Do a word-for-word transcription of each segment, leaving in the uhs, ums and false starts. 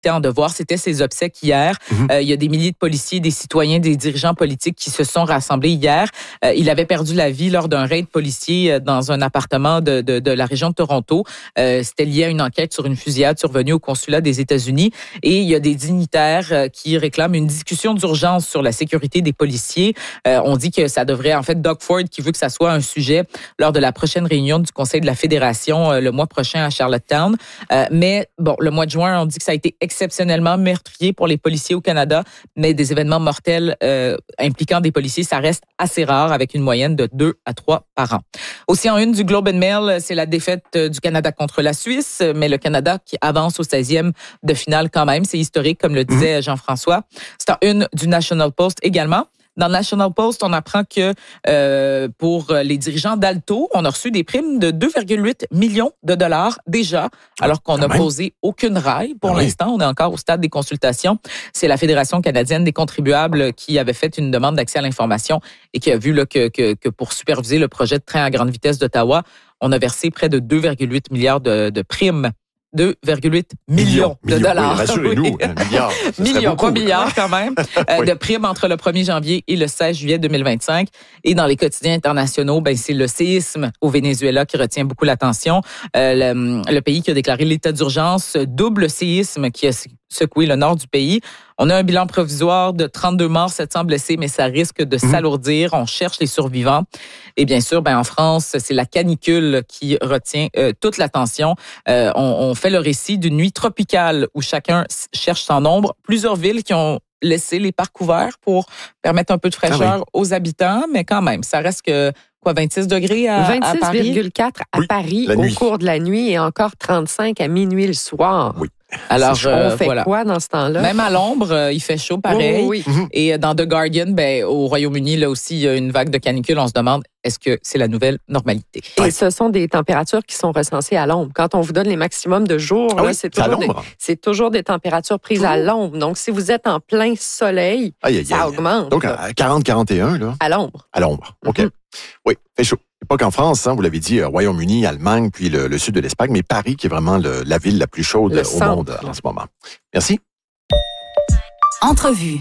en devoir. C'était ses obsèques hier. Mm-hmm. Euh, il y a des milliers de policiers, des citoyens, des dirigeants politiques qui se sont rassemblés hier. Euh, il avait perdu la vie lors d'un raid policier dans un appartement de, de, de la région de Toronto. Euh, c'était lié à une enquête sur une fusillade survenue au consulat des États-Unis. Et il y a des dignitaires qui réclament une discussion d'urgence sur la sécurité des policiers. Euh, on dit que ça devrait, en fait, Doug Ford qui veut que ça soit un sujet lors de la prochaine réunion du Conseil de la Fédération euh, le mois prochain à Charlottetown. Euh, mais bon, le mois de juin, on dit que ça a été exceptionnellement meurtrier pour les policiers au Canada, mais des événements mortels euh, impliquant des policiers, ça reste assez rare avec une moyenne de deux à trois par an. Aussi en une du Globe and Mail, c'est la défaite du Canada contre la Suisse, mais le Canada qui avance au seizième de finale quand même. C'est historique, comme le disait Jean-François. C'est en une du National Post également. Dans le National Post, on apprend que euh, pour les dirigeants d'Alto, on a reçu des primes de deux virgule huit millions de dollars déjà, alors qu'on n'a posé aucune raille pour ah l'instant. Oui. On est encore au stade des consultations. C'est la Fédération canadienne des contribuables qui avait fait une demande d'accès à l'information et qui a vu là, que, que, que pour superviser le projet de train à grande vitesse d'Ottawa, on a versé près de deux virgule huit milliards de, de primes. deux virgule huit millions de millions, dollars. Oui, rassurez-nous, oui. un milliard. Millions, pas milliards quand même, euh, oui. de primes entre le premier janvier et le seize juillet deux mille vingt-cinq. Et dans les quotidiens internationaux, ben c'est le séisme au Venezuela qui retient beaucoup l'attention. Euh, le, le pays qui a déclaré l'état d'urgence, double séisme qui a secoué le nord du pays. On a un bilan provisoire de trente-deux morts, sept cents blessés, mais ça risque de mmh. s'alourdir. On cherche les survivants. Et bien sûr, ben en France, c'est la canicule qui retient euh, toute l'attention. Euh, on, on fait le récit d'une nuit tropicale où chacun cherche son ombre. Plusieurs villes qui ont laissé les parcs ouverts pour permettre un peu de fraîcheur ah oui. aux habitants, mais quand même, ça reste que quoi, vingt-six degrés à, à Paris? vingt-six virgule quatre à oui, Paris au cours de la nuit et encore trente-cinq à minuit le soir. Oui. Alors, euh, on fait voilà. quoi dans ce temps-là? Même à l'ombre, euh, il fait chaud pareil. Oui, oui, oui. Et dans The Guardian, ben, au Royaume-Uni, là aussi, il y a une vague de canicule. On se demande, est-ce que c'est la nouvelle normalité? Et ouais. ce sont des températures qui sont recensées à l'ombre. Quand on vous donne les maximums de jours, ah là, oui, c'est, toujours des, c'est toujours des températures prises à l'ombre. Donc, si vous êtes en plein soleil, aïe, aïe, ça aïe. augmente. Donc, à quarante à quarante et un, là? À l'ombre. À l'ombre, OK. Mm-hmm. Oui, fait chaud. Pas qu'en France, hein, vous l'avez dit, Royaume-Uni, Allemagne, puis le, le sud de l'Espagne, mais Paris qui est vraiment le, la ville la plus chaude le au centre. monde en ce moment. Merci. Entrevue.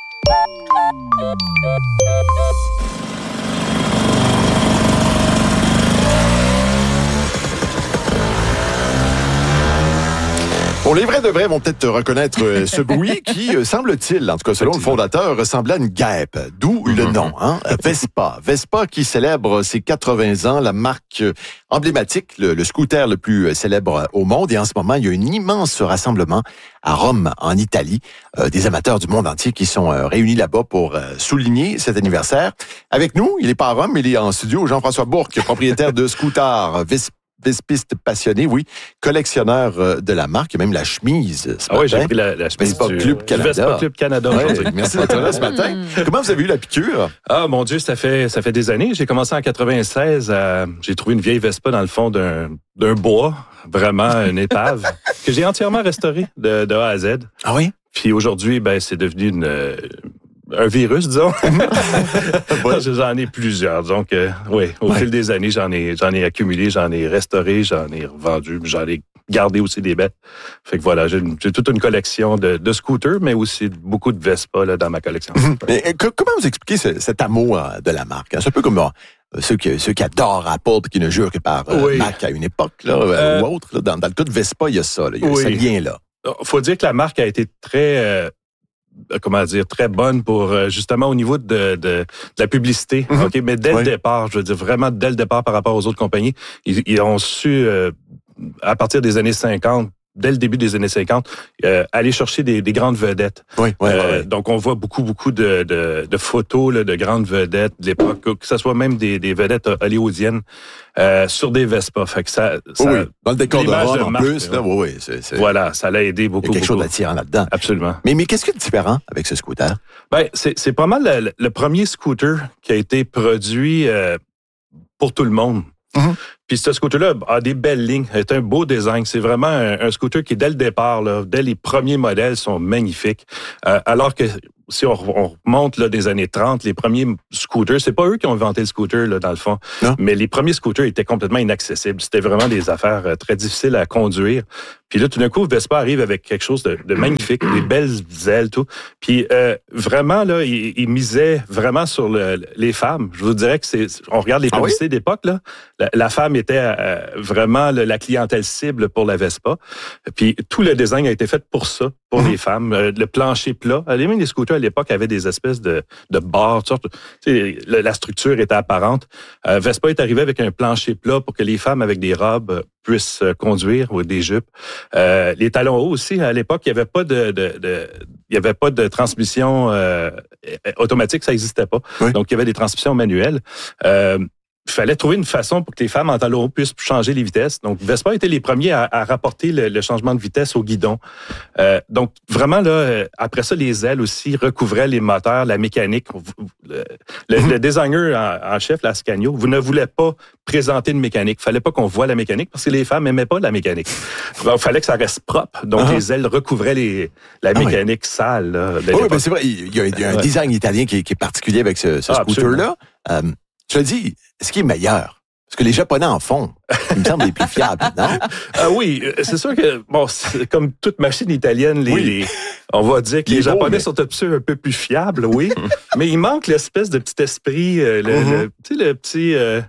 Bon, les vrais de vrais vont peut-être reconnaître ce bruit qui, semble-t-il, en tout cas selon le fondateur, ressemblait à une guêpe. D'où le nom, hein? Vespa. Vespa qui célèbre ses quatre-vingts ans, la marque emblématique, le, le scooter le plus célèbre au monde. Et en ce moment, il y a un immense rassemblement à Rome, en Italie, euh, des amateurs du monde entier qui sont euh, réunis là-bas pour euh, souligner cet anniversaire. Avec nous, il n'est pas à Rome, mais il est en studio, Jean-François Bourque, propriétaire de Scooter Vespa. Vespiste passionné, oui, collectionneur de la marque, même la chemise. Ah oui, j'ai pris la, la chemise Vespa du Club Canada. Vespa Club Canada. Ouais, merci d'être là ce matin. Comment vous avez eu la piqûre? Ah mon Dieu, ça fait ça fait des années. J'ai commencé en quatre-vingt-seize. À, j'ai trouvé une vieille Vespa dans le fond d'un d'un bois, vraiment une épave, que j'ai entièrement restaurée de, de A à Z. Ah oui? Puis aujourd'hui, ben c'est devenu une un virus, disons. Ouais. J'en ai plusieurs. Donc, euh, oui, au ouais. fil des années, j'en ai, j'en ai accumulé, j'en ai restauré, j'en ai revendu, j'en ai gardé aussi des bêtes. Fait que voilà, j'ai, j'ai toute une collection de, de scooters, mais aussi beaucoup de Vespa là, dans ma collection. Mm-hmm. Mais, que, comment vous expliquez ce, cet amour de la marque? C'est un peu comme euh, ceux, qui, ceux qui adorent Apple et qui ne jurent que par euh, oui. Mac à une époque là, euh, ou autre. Là, dans, dans le cas de Vespa, il y a ça, là, il y a oui. ce lien-là. Il faut dire que la marque a été très... Euh, comment dire, très bonne pour, justement, au niveau de, de, de la publicité. Mm-hmm. OK, mais dès oui. le départ, je veux dire, vraiment dès le départ par rapport aux autres compagnies, ils, ils ont su, euh, à partir des années cinquante, dès le début des années cinquante, euh, aller chercher des, des grandes vedettes. Oui, oui, euh, oui. Donc, on voit beaucoup, beaucoup de, de, de photos là, de grandes vedettes de l'époque, que ce soit même des, des vedettes hollywoodiennes euh, sur des Vespa. Fait que ça, ça oui, dans le décor de Rome, en marque, plus. Là, oui, oui, c'est, c'est... Voilà, ça l'a aidé beaucoup. Il y a quelque beaucoup. chose d'attirant là-dedans. Absolument. Mais, mais qu'est-ce qu'il y a de différent avec ce scooter? Ben, c'est, c'est pas mal le, le premier scooter qui a été produit euh, pour tout le monde. Mm-hmm. Puis ce scooter-là a des belles lignes, c'est un beau design. C'est vraiment un, un scooter qui, dès le départ, là, dès les premiers modèles, sont magnifiques. Euh, alors que si on, on remonte là, des années trente, les premiers scooters, c'est pas eux qui ont inventé le scooter, là, dans le fond, non. mais les premiers scooters étaient complètement inaccessibles. C'était vraiment des affaires euh, très difficiles à conduire. Puis là, tout d'un coup, Vespa arrive avec quelque chose de, de magnifique, des belles ailes, tout. Puis euh, vraiment, là, il, il misait vraiment sur le, les femmes. Je vous dirais que c'est... On regarde les publicités ah oui? d'époque, là. La, la femme était euh, vraiment le, la clientèle cible pour la Vespa. Puis tout le design a été fait pour ça, pour mmh. les femmes. Euh, le plancher plat. Même les scooters à l'époque avaient des espèces de, de barres. Tu sais, la, la structure était apparente. Euh, Vespa est arrivé avec un plancher plat pour que les femmes avec des robes puissent conduire ou des jupes. Euh, les talons hauts aussi, à l'époque, il n'y avait pas de, de, de il y avait pas de transmission euh, automatique, ça n'existait pas. Oui. Donc, il y avait des transmissions manuelles. Euh, Il fallait trouver une façon pour que les femmes en talons hauts puissent changer les vitesses. Donc, Vespa était les premiers à, à rapporter le, le changement de vitesse au guidon. Euh, donc, vraiment, là, après ça, les ailes aussi recouvraient les moteurs, la mécanique. Le, le, le designer en, en chef, la Scania, vous ne voulez pas présenter de mécanique. Il fallait pas qu'on voie la mécanique parce que les femmes n'aimaient pas la mécanique. Il fallait que ça reste propre. Donc, uh-huh. les ailes recouvraient les, la ah mécanique oui. sale. Là, oui, ben c'est vrai. Il y a, il y a un ouais. design italien qui est, qui est particulier avec ce, ce ah, scooter-là. Euh, Je te dis, est-ce qu'il est meilleur? Parce que les Japonais en font. Il me semble les plus fiables, non? Ah oui, c'est sûr que, bon, c'est comme toute machine italienne, les, oui. les, on va dire que les, les Japonais beaux, mais... sont un peu plus fiables, oui. Mais il manque l'espèce de petit esprit, euh, le, mm-hmm. le, tu sais, le petit... Euh...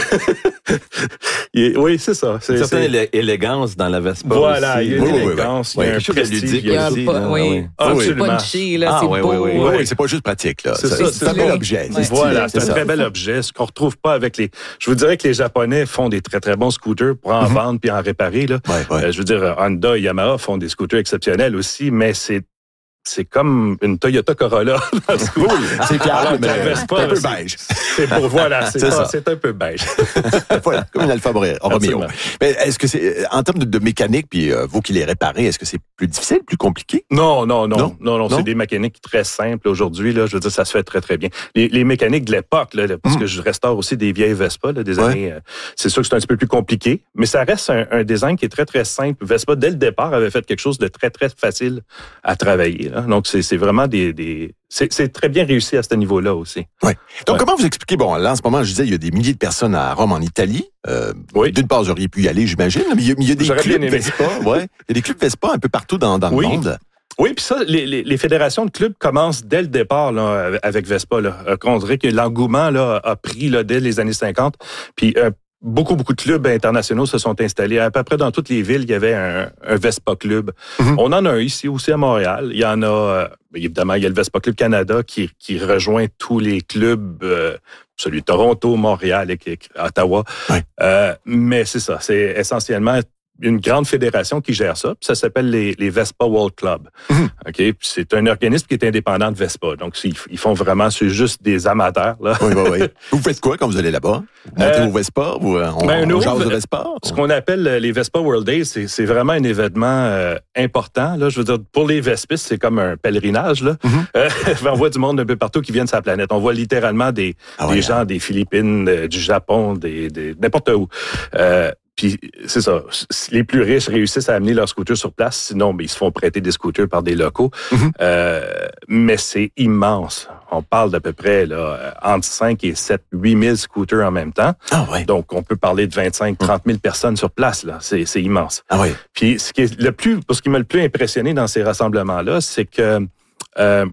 il, oui, c'est ça. C'est, une certaine c'est... élégance dans la Vespa Voilà, aussi. il y a une oui, élégance, oui, oui. il y a quelque chose de ludique aussi. Il y a un oui. Punchy, là, ah, c'est oui, beau. Oui, oui, oui, oui. C'est pas juste pratique, là. C'est, ça, ça, c'est, c'est un bel objet. Ouais. Voilà, c'est, c'est un très bel objet, ce qu'on retrouve pas avec les... Je vous dirais que les Japonais font des très, très bons scooters pour en mm-hmm. vendre puis en réparer, là. Ouais, ouais. Euh, je veux dire, Honda et Yamaha font des scooters exceptionnels aussi, mais c'est c'est comme une Toyota Corolla. Oui, c'est clair, mais Vespa, c'est un peu c'est, beige. C'est pour, voilà, c'est, c'est, pas, c'est un peu beige. Voilà, comme une Alfa Romeo. Mais est-ce que c'est, en termes de, de mécanique, puis euh, vous qui les réparez, est-ce que c'est plus difficile, plus compliqué? Non, non, non, non, non, non, non. C'est des mécaniques très simples aujourd'hui, là. Je veux dire, ça se fait très, très bien. Les, les mécaniques de l'époque, là, parce mm. que je restaure aussi des vieilles Vespa, là, des ouais. années, euh, c'est sûr que c'est un petit peu plus compliqué, mais ça reste un, un design qui est très, très simple. Vespa, dès le départ, avait fait quelque chose de très, très facile à travailler, là. Donc, c'est, c'est vraiment des... des c'est, c'est très bien réussi à ce niveau-là aussi. Oui. Donc, ouais. comment vous expliquez... Bon, là, en ce moment, je disais, il y a des milliers de personnes à Rome, en Italie. Euh, oui. D'une part, vous auriez pu y aller, j'imagine, mais il y a, il y a des J'aurais clubs Vespa. Ouais. Il y a des clubs Vespa un peu partout dans, dans oui. le monde. Oui, puis ça, les, les, les fédérations de clubs commencent dès le départ là, avec Vespa. Là. On dirait que l'engouement là, a pris là, dès les années cinquante. Puis... Euh, Beaucoup, beaucoup de clubs internationaux se sont installés. À peu près dans toutes les villes, il y avait un, un Vespa Club. Mm-hmm. On en a un ici aussi à Montréal. Il y en a, euh, évidemment, il y a le Vespa Club Canada qui, qui rejoint tous les clubs, euh, celui de Toronto, Montréal et, et Ottawa. Ouais. Euh, mais c'est ça, c'est essentiellement une grande fédération qui gère ça. Puis ça s'appelle les, les Vespa World Club. Mm-hmm. OK? Puis c'est un organisme qui est indépendant de Vespa. Donc, ils, ils font vraiment, c'est juste des amateurs. Là. Oui, oui, oui. Vous faites quoi quand vous allez là-bas? Vous montez euh, vos Vespa? Ou on, ben, on jase de Vespa? Ce qu'on appelle les Vespa World Days, c'est, c'est vraiment un événement euh, important. Là. Je veux dire, pour les Vespistes, c'est comme un pèlerinage. Là. Mm-hmm. Euh, on voit du monde un peu partout qui viennent sur la planète. On voit littéralement des, ah ouais, des gens hein. des Philippines, euh, du Japon, des, des, n'importe où. Euh, Puis, c'est ça, les plus riches réussissent à amener leurs scooters sur place, sinon, ben, ils se font prêter des scooters par des locaux. Mm-hmm. Euh, mais c'est immense. On parle d'à peu près là, entre cinq et sept, huit mille scooters en même temps. Ah ouais. Donc, on peut parler de vingt-cinq, trente mille personnes sur place. Là. C'est, c'est immense. Ah ouais. Puis, ce qui est le plus, ce qui m'a le plus impressionné dans ces rassemblements-là, c'est que euh,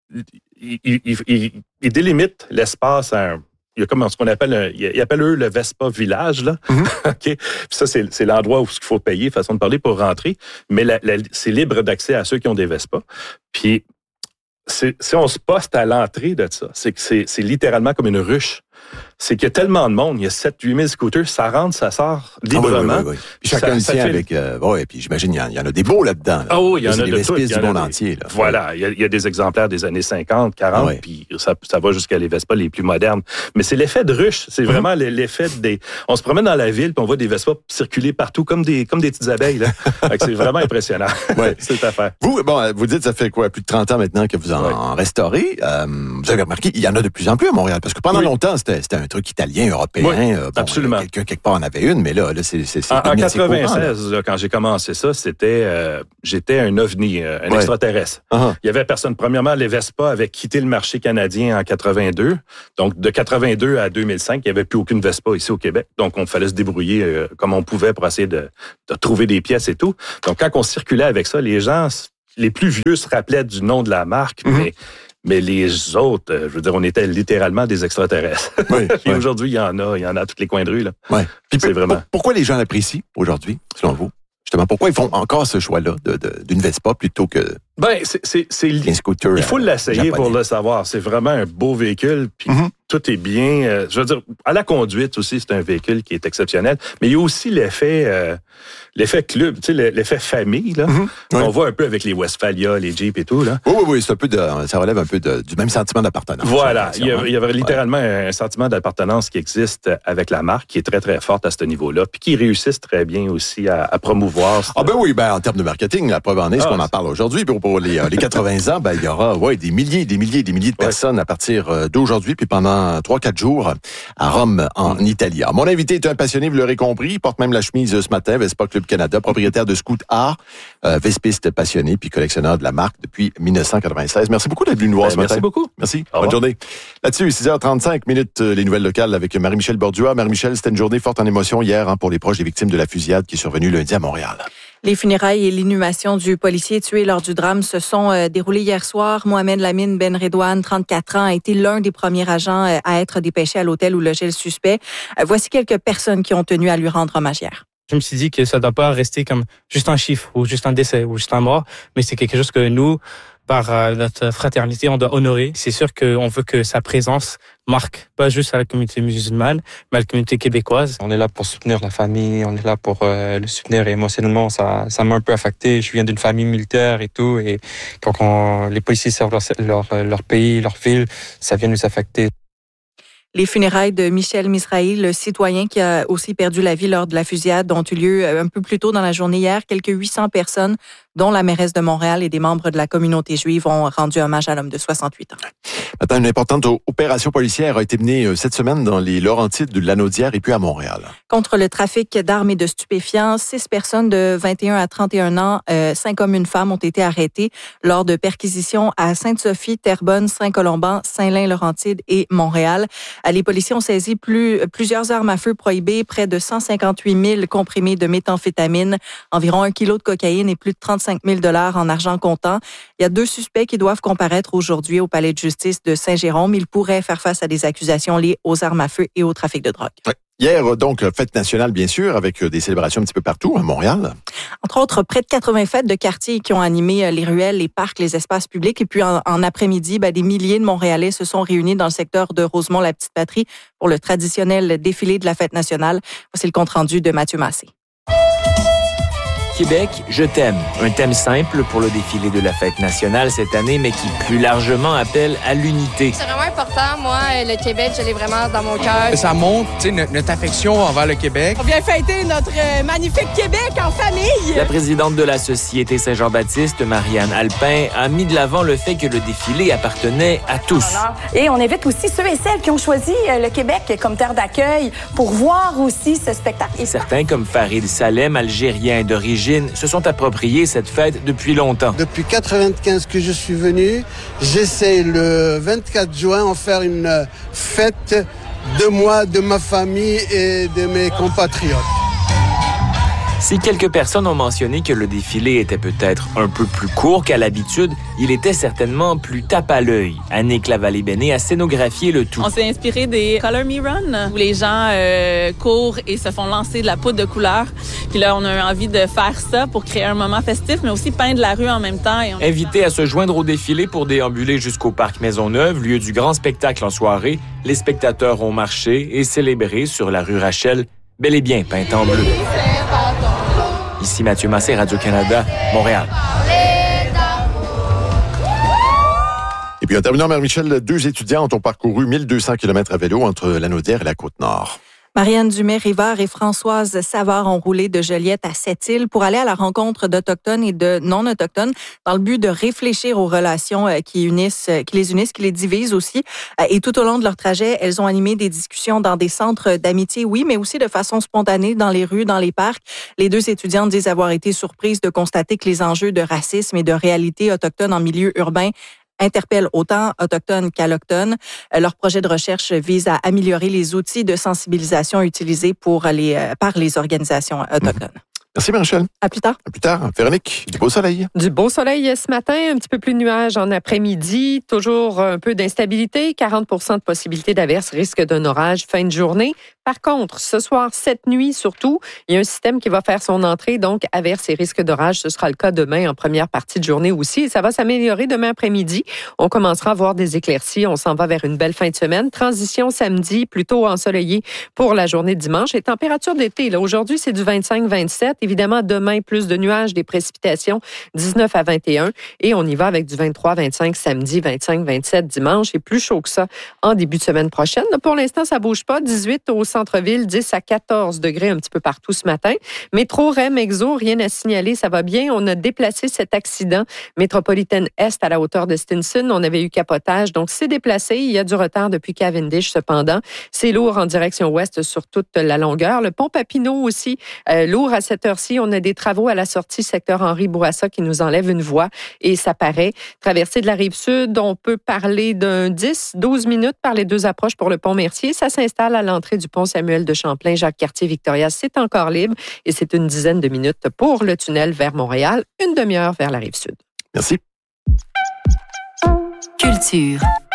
ils, ils, ils, ils délimitent l'espace à un... Il y a comme ce qu'on appelle, un, ils appellent eux le Vespa Village, là. Mm-hmm. OK. Puis ça, c'est, c'est l'endroit où il faut payer, façon de parler, pour rentrer. Mais la, la, c'est libre d'accès à ceux qui ont des Vespa. Puis, c'est, si on se poste à l'entrée de ça, c'est que c'est, c'est littéralement comme une ruche. C'est qu'il y a tellement de monde, il y a sept à huit mille scooters, ça rentre, ça sort librement. Ah oui, oui, oui, oui. Puis chacun le sien avec... Euh, oui, puis j'imagine il y, y en a des beaux là-dedans. Là. Ah oui, il y en a des de tout. Il y en a du monde entier. Là. Voilà, il y, a, il y a des exemplaires des années cinquante, quarante, oui. Puis ça, ça va jusqu'à les Vespa les plus modernes. Mais c'est l'effet de ruche, c'est mm-hmm. vraiment l'effet des... On se promène dans la ville, puis on voit des Vespa circuler partout comme des, comme des petites abeilles. Là. C'est vraiment impressionnant, ouais. Cette affaire. Vous, bon, vous dites, ça fait quoi, plus de trente ans maintenant que vous en, ouais. en restaurez. Euh, vous avez remarqué, il y en a de plus en plus à Montréal, parce que pendant oui. longtemps, c'était c'était, c'était un truc italien, européen. Oui, euh, bon, absolument. Quelqu'un quelque part en avait une, mais là, là c'est, c'est, c'est en, en quatre-vingt-seize, courant, là. là, quand j'ai commencé ça, c'était, euh, j'étais un ovni, euh, un ouais. extraterrestre. Uh-huh. Il y avait personne. Premièrement, les Vespa avaient quitté le marché canadien en quatre-vingt-deux. Donc, de quatre-vingt-deux à deux mille cinq, il n'y avait plus aucune Vespa ici au Québec. Donc, on fallait se débrouiller euh, comme on pouvait pour essayer de, de trouver des pièces et tout. Donc, quand on circulait avec ça, les gens, les plus vieux se rappelaient du nom de la marque, mm-hmm. mais Mais les autres, je veux dire, on était littéralement des extraterrestres. Oui, Puis oui. aujourd'hui, il y en a, il y en a à tous les coins de rue, là. Ouais. Puis c'est p- vraiment. Pourquoi les gens l'apprécient aujourd'hui, selon vous? Justement, pourquoi ils font encore ce choix-là de, de, d'une Vespa plutôt que ben, c'est, c'est, c'est un scooter? Il faut l'essayer japonais. Pour le savoir. C'est vraiment un beau véhicule, puis mm-hmm. tout est bien. Euh, je veux dire, à la conduite aussi, c'est un véhicule qui est exceptionnel. Mais il y a aussi l'effet, euh, l'effet club, tu sais, l'effet famille là. Mm-hmm. Oui. On voit un peu avec les Westphalia, les Jeep et tout là. Oui, oui, oui, c'est un peu de, ça relève un peu de, du même sentiment d'appartenance. Voilà, il y, a, il y avait littéralement ouais. un sentiment d'appartenance qui existe avec la marque, qui est très très forte à ce niveau-là, puis qui réussissent très bien aussi à, à promouvoir. Ah ben oui, ben en termes de marketing, la preuve en est, ah, ce qu'on en parle aujourd'hui. Pour, pour les, les quatre-vingts ans, ben il y aura ouais des milliers, des milliers, des milliers de personnes ouais. à partir d'aujourd'hui, puis pendant trois quatre jours à Rome, en mm. Italie. Alors, mon invité est un passionné, vous l'aurez compris, il porte même la chemise ce matin, Vespa Club Canada, propriétaire de Scoot Art, euh, vespiste passionné, puis collectionneur de la marque depuis dix-neuf cent quatre-vingt-seize. Merci beaucoup d'être venu nous voir ben, ce merci matin. Merci beaucoup. Merci. Au Bonne revoir. Journée. Là-dessus, six heures trente-cinq minutes, les nouvelles locales avec Marie-Michel Bordua. Marie-Michel, c'était une journée forte en émotion hier hein, pour les proches des victimes de la fusillade qui est survenue lundi à Montréal. Les funérailles et l'inhumation du policier tué lors du drame se sont euh, déroulées hier soir. Mohamed Lamine Ben Redouane, trente-quatre ans, a été l'un des premiers agents euh, à être dépêché à l'hôtel où logeait le suspect. Euh, voici quelques personnes qui ont tenu à lui rendre hommage hier. Je me suis dit que ça ne doit pas rester comme juste un chiffre ou juste un décès ou juste un mort, mais c'est quelque chose que nous, par euh, notre fraternité, on doit honorer. C'est sûr qu'on veut que sa présence marque pas juste à la communauté musulmane, mais à la communauté québécoise. On est là pour soutenir la famille, on est là pour euh, le soutenir émotionnellement. Ça, ça m'a un peu affecté. Je viens d'une famille militaire et tout, et quand on, les policiers servent leur, leur, leur pays, leur ville, ça vient nous affecter. Les funérailles de Michel Misrahi, le citoyen qui a aussi perdu la vie lors de la fusillade, ont eu lieu un peu plus tôt dans la journée hier. Quelques huit cents personnes, dont la mairesse de Montréal et des membres de la communauté juive, ont rendu hommage à l'homme de soixante-huit ans. Maintenant, une importante opération policière a été menée cette semaine dans les Laurentides, de Lanaudière et puis à Montréal. Contre le trafic d'armes et de stupéfiants, six personnes de vingt et un à trente et un ans, euh, cinq hommes et une femme, ont été arrêtés lors de perquisitions à Sainte-Sophie, Terrebonne, Saint-Colomban, Saint-Lin-Laurentide et Montréal. Les policiers ont saisi plus, plusieurs armes à feu prohibées, près de cent cinquante-huit mille comprimés de méthamphétamine, environ un kilo de cocaïne et plus de trente-cinq mille dollars en argent comptant. Il y a deux suspects qui doivent comparaître aujourd'hui au palais de justice de Saint-Jérôme. Ils pourraient faire face à des accusations liées aux armes à feu et au trafic de drogue. Ouais. Hier, donc, fête nationale, bien sûr, avec des célébrations un petit peu partout à Montréal. Entre autres, près de quatre-vingts fêtes de quartier qui ont animé les ruelles, les parcs, les espaces publics. Et puis, en, en après-midi, ben, des milliers de Montréalais se sont réunis dans le secteur de Rosemont-la-Petite-Patrie pour le traditionnel défilé de la fête nationale. Voici le compte-rendu de Mathieu Massé. Québec, je t'aime. Un thème simple pour le défilé de la fête nationale cette année, mais qui plus largement appelle à l'unité. C'est vraiment important. Moi, le Québec, je l'ai vraiment dans mon cœur. Ça montre notre, notre affection envers le Québec. On vient fêter notre magnifique Québec en famille. La présidente de la Société Saint-Jean-Baptiste, Marianne Alpin, a mis de l'avant le fait que le défilé appartenait à tous. Et on invite aussi ceux et celles qui ont choisi le Québec comme terre d'accueil pour voir aussi ce spectacle. Certains, comme Farid Salem, algérien d'origine, se sont appropriés cette fête depuis longtemps. Depuis quatre-vingt-quinze que je suis venu, j'essaie le vingt-quatre juin en faire une fête de moi, de ma famille et de mes compatriotes. Si quelques personnes ont mentionné que le défilé était peut-être un peu plus court qu'à l'habitude, il était certainement plus tape à l'œil. Annick Lavallée-Béné a scénographié le tout. On s'est inspiré des Color Me Run, où les gens euh, courent et se font lancer de la poudre de couleur. Puis là, on a envie de faire ça pour créer un moment festif, mais aussi peindre la rue en même temps. Et on... Invités à se joindre au défilé pour déambuler jusqu'au Parc Maisonneuve, lieu du grand spectacle en soirée, les spectateurs ont marché et célébré sur la rue Rachel, bel et bien peinte en bleu. Ici Mathieu Massé, Radio-Canada, Montréal. Et puis en terminant, Marie-Michel, deux étudiantes ont parcouru mille deux cents kilomètres à vélo entre Lanaudière et la Côte-Nord. Marianne Dumais-Rivard et Françoise Savard ont roulé de Joliette à Sept-Îles pour aller à la rencontre d'Autochtones et de non-Autochtones dans le but de réfléchir aux relations qui unissent, qui les unissent, qui les divisent aussi. Et tout au long de leur trajet, elles ont animé des discussions dans des centres d'amitié, oui, mais aussi de façon spontanée dans les rues, dans les parcs. Les deux étudiantes disent avoir été surprises de constater que les enjeux de racisme et de réalité autochtone en milieu urbain interpellent autant autochtones qu'allochtones. Leur projet de recherche vise à améliorer les outils de sensibilisation utilisés pour les, par les organisations autochtones. Mmh. Merci, Marie-Michel. À plus tard. À plus tard. Véronique, du beau soleil. Du beau soleil ce matin, un petit peu plus de nuages en après-midi, toujours un peu d'instabilité, quarante pour cent de possibilité d'averse, risque d'un orage fin de journée. Par contre, ce soir, cette nuit surtout, il y a un système qui va faire son entrée, donc averse et risque d'orage. Ce sera le cas demain en première partie de journée aussi. Et ça va s'améliorer demain après-midi. On commencera à voir des éclaircies. On s'en va vers une belle fin de semaine. Transition samedi, plutôt ensoleillé pour la journée de dimanche. Et température d'été, là, aujourd'hui, c'est du vingt-cinq à vingt-sept. Évidemment, demain, plus de nuages, des précipitations, dix-neuf à vingt et un. Et on y va avec du vingt-trois à vingt-cinq samedi, vingt-cinq à vingt-sept dimanche. Et plus chaud que ça en début de semaine prochaine. Pour l'instant, ça bouge pas. dix-huit au centre-ville, dix à quatorze degrés un petit peu partout ce matin. Métro, R E M, Exo, rien à signaler, ça va bien. On a déplacé cet accident métropolitaine Est à la hauteur de Stinson. On avait eu capotage, donc c'est déplacé. Il y a du retard depuis Cavendish, cependant. C'est lourd en direction ouest sur toute la longueur. Le pont Papineau aussi, euh, lourd à cette heure-ci. On a des travaux à la sortie secteur Henri-Bourassa qui nous enlève une voie et ça paraît. Traversée de la Rive-Sud, on peut parler d'un dix à douze minutes par les deux approches pour le pont Mercier. Ça s'installe à l'entrée du pont Samuel de Champlain, Jacques-Cartier-Victoria. C'est encore libre et c'est une dizaine de minutes pour le tunnel vers Montréal, une demi-heure vers la Rive-Sud. Merci. Culture.